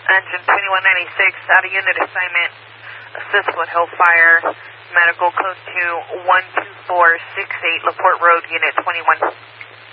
Engine 2196, out of unit assignment. Assist Foothill Fire. Medical code 2 12468, LaPorte Road, unit 21.